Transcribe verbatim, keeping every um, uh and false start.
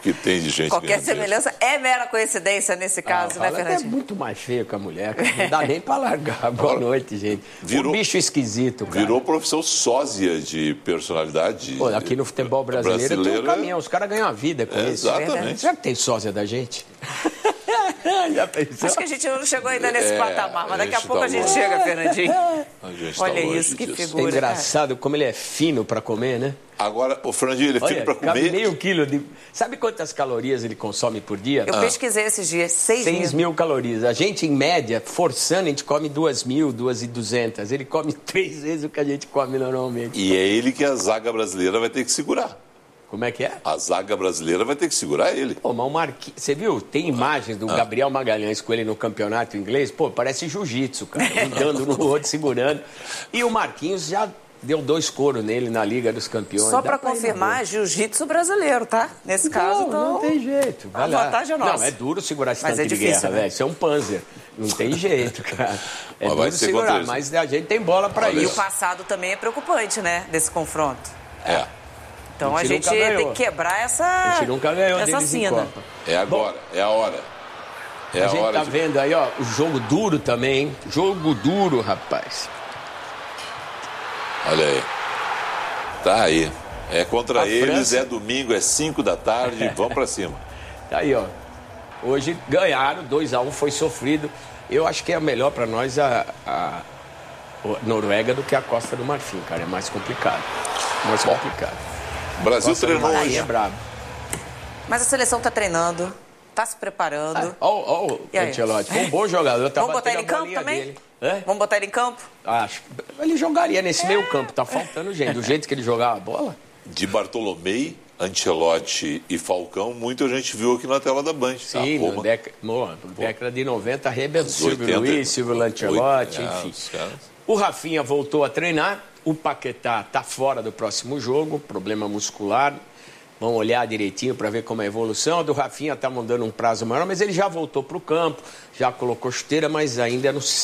que tem de gente Qualquer ganhando semelhança é mera coincidência nesse caso, ah, né, Fernandinho? É muito mais feio que a mulher, cara. Não dá nem pra largar. Boa noite, gente. Virou, um bicho esquisito, cara. Virou profissão sósia de personalidade. Pô, aqui no futebol brasileiro, brasileiro tem um caminhão. Os caras ganham a vida com é, isso. Exatamente. Será que tem sósia da gente? Já pensou? Acho que a gente não chegou ainda nesse É, patamar, mas daqui a, a gente pouco tá a gente longe. chega, Fernandinho. A gente Olha tá longe isso, que disso. É figura. engraçado como ele é fino pra comer, né? Agora, o Fernandinho, ele é fino Olha, pra cabe comer. meio quilo de... Sabe quantas calorias ele consome por dia? Eu pesquisei esses dias, seis mil. seis mil calorias. A gente, em média, forçando, a gente come duas mil, duas e duzentas. Ele come três vezes o que a gente come normalmente. E é ele que a zaga brasileira vai ter que segurar. Como é que é? A zaga brasileira vai ter que segurar ele. Pô, mas o Marquinhos... Você viu? Tem imagens do Ah. Gabriel Magalhães com ele no campeonato inglês. Pô, parece jiu-jitsu, cara. Um dando no outro, segurando. E o Marquinhos já deu dois coros nele na Liga dos Campeões. Só Dá pra pra ir na confirmar, boa. jiu-jitsu brasileiro, tá? Nesse caso, Não, então... não tem jeito. Vai A lá. vantagem é nossa. Não, é duro segurar esse Mas tanque é de difícil, guerra, né? velho. Isso é um Panzer. Não tem jeito, cara. É Mas vai duro ser segurar, contra eles. mas a gente tem bola pra Olha E isso. o passado também é preocupante, né? Desse confronto. É. Então A a gente gente nunca ganhou. tem que quebrar A essa, gente nunca ganhou essa deles em sina. Copa. É agora, é a hora. É A a, gente hora tá de... vendo aí, ó, o jogo duro também, hein? Jogo duro, rapaz. Olha aí. Tá aí. É contra A eles, França- é domingo, é cinco da tarde, vamos pra cima. Tá aí, ó. Hoje ganharam, dois a um, foi sofrido. Eu acho que é melhor pra nós a, a Noruega do que a Costa do Marfim, cara. É mais complicado. Mais Bom, complicado. O Brasil Costa do treinou Marfim hoje. é brabo. Mas a seleção tá treinando, tá se preparando. Ó, ó, o E aí? Ancelotti, foi um bom jogador. Tá Vamos botar batendo ele em a campo bolinha também? dele. É? Vamos botar ele em campo? Acho. Ele jogaria nesse meio campo, tá faltando gente. Do jeito que ele jogava a bola. De Bartolomei, Ancelotti e Falcão, muita gente viu aqui na tela da Band. Sim, tá? na Roma. década, no, década de noventa, arrebentou. Os Silvio oitenta, Luiz, Silvio Lancelotti, oito, é, enfim. os caras. O Rafinha voltou a treinar. O Paquetá tá fora do próximo jogo, problema muscular. Vamos olhar direitinho para ver como é a evolução. A do Rafinha tá mandando um prazo maior, mas ele já voltou para o campo, já colocou chuteira, mas ainda não